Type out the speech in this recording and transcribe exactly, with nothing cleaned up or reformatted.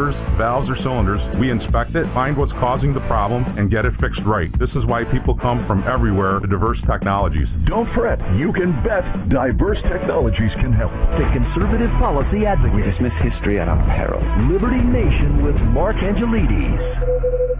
motors, valves, or cylinders, we inspect it, find what's causing the problem, and get it fixed right. This is why people come from everywhere to Diverse Technologies. Don't fret. You can bet Diverse Technologies can help. The Conservative Policy Advocate. We dismiss history at our peril. Liberty Nation with Mark Angelides.